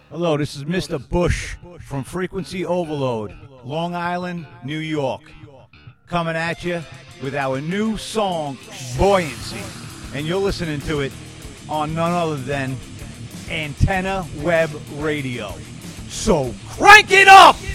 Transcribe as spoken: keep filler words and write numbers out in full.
Hello, this is Mister Bush from Frequency Overload, Long Island, New York, coming at you with our new song, Buoyancy. And you're listening to it on none other than Antenna Web Radio. So crank it up!